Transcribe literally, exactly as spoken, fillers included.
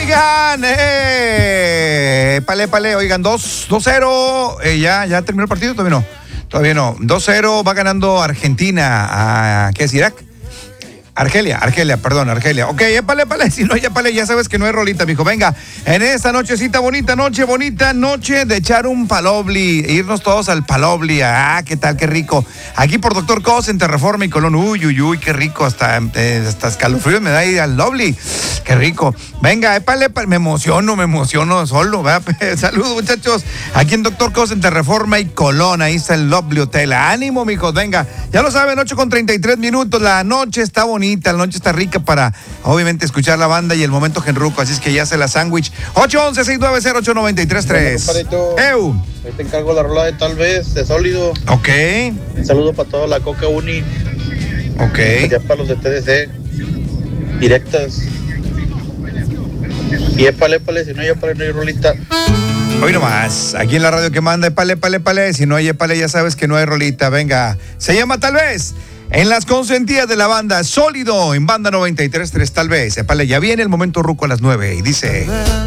Oigan, eh, pale, pale, oigan, dos cero, eh, ya, ya terminó el partido, todavía no, todavía no, dos cero va ganando Argentina, a, ¿qué es Irak? Argelia, Argelia, perdón, Argelia. Ok, épale, épale, si no, épale, ya sabes que no hay rolita, mijo. Venga, en esta nochecita bonita, noche bonita, noche de echar un palobli, irnos todos al palobli. Ah, qué tal, qué rico. Aquí por Doctor Cos, en Terreforma y Colón. Uy, uy, uy, qué rico, hasta, eh, hasta escalofríos me da ahí al lobli. Qué rico. Venga, épale, épale, me emociono, me emociono solo, ¿verdad? Saludos, muchachos. Aquí en Doctor Cos, en Terreforma y Colón, ahí está el Lobli Hotel. Ánimo, mijos, venga. Ya lo saben, ocho con treinta y tres minutos, la noche está bonita. La noche está rica para, obviamente, escuchar la banda y el momento genruco, así es que ya se la sándwich. ocho once, seis nueve cero, ocho nueve tres tres. Eu. Ahí te encargo la rola de Tal Vez, de Sólido. Ok. Un saludo para toda la Coca Uni. Ok. Ya para los de T D C. Directas. Y épale, épale, si no, épale, no hay rolita. Hoy nomás, aquí en la radio que manda, épale, épale, épale. Si no hay épale, ya sabes que no hay rolita. Venga, se llama Tal Vez. En las consentidas de la banda, Sólido, en Banda noventa y tres punto tres, Tal Vez. Épale, ya viene el momento ruco a las nueve y dice...